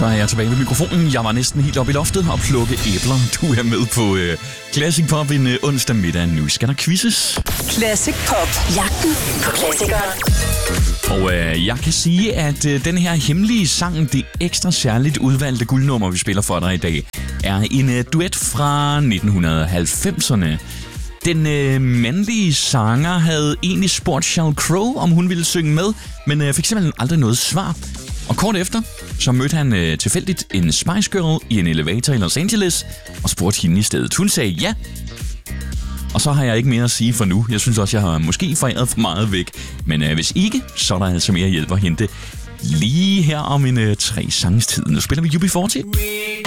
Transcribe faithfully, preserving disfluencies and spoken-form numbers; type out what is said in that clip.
Så er jeg tilbage ved mikrofonen. Jeg var næsten helt oppe i loftet og plukke æbler. Du er med på uh, Classic Pop en uh, onsdag middag. Nu skal der quizzes. Classic Pop. Jagten på klassikeren. Og uh, jeg kan sige, at uh, den her hemmelige sang, det ekstra særligt udvalgte guldnummer, vi spiller for dig i dag, er en uh, duet fra nitten halvfemserne. Den øh, mandlige sanger havde egentlig spurgt Sheryl Crow, om hun ville synge med, men øh, fik simpelthen aldrig noget svar. Og kort efter, så mødte han øh, tilfældigt en Spice Girl i en elevator i Los Angeles, og spurgte hende i stedet. Hun sagde ja. Og så har jeg ikke mere at sige for nu. Jeg synes også, jeg har måske foræret for meget væk. Men øh, hvis ikke, så er der altså mere hjælp at hente lige her om en øh, tre sangs tid. Nu spiller vi U B fyrre.